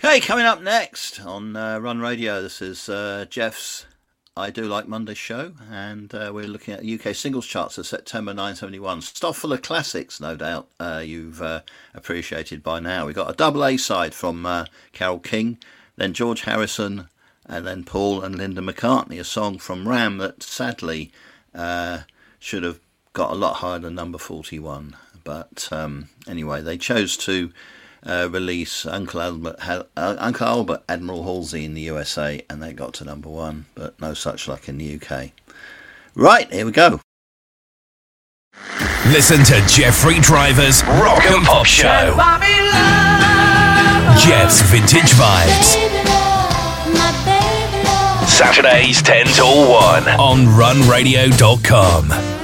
Okay, coming up next on Run Radio, this is Jeff's I Do Like Monday show, and we're looking at the UK singles charts of September 1971. Stuff full of classics, no doubt, you've appreciated by now. We got a double A side from Carole King, then George Harrison, and then Paul and Linda McCartney, a song from Ram that sadly should have got a lot higher than number 41. But anyway, they chose to release Uncle Albert Admiral Halsey in the USA, and they got to number 1, but no such luck in the UK. Right, here we go. Listen to Jeffrey Driver's Rock and Pop Show. Jeff's Vintage Vibes. Saturdays 10 till 1 on runradio.com.